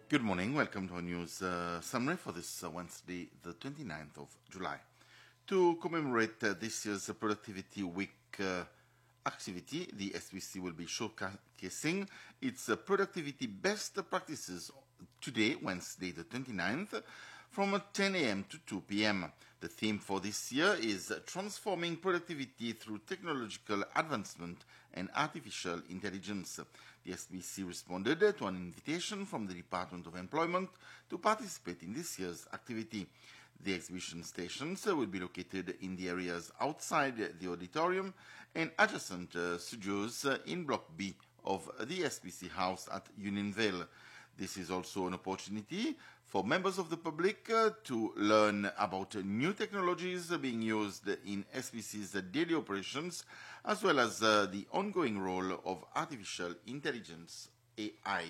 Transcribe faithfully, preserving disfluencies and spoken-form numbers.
Good morning. Welcome to our news uh, summary for this uh, Wednesday, the twenty-ninth of July. To commemorate uh, this year's Productivity Week uh, activity, the S B C will be showcasing its uh, productivity best practices today, Wednesday, the twenty-ninth, from ten a m to two p m The theme for this year is Transforming Productivity Through Technological Advancement and Artificial Intelligence. The S B C responded to an invitation from the Department of Employment to participate in this year's activity. The exhibition stations will be located in the areas outside the auditorium and adjacent uh, studios in Block B of the S B C House at Unionville. This is also an opportunity for members of the public uh, to learn about uh, new technologies uh, being used in S B C's uh, daily operations, as well as uh, the ongoing role of artificial intelligence, A I.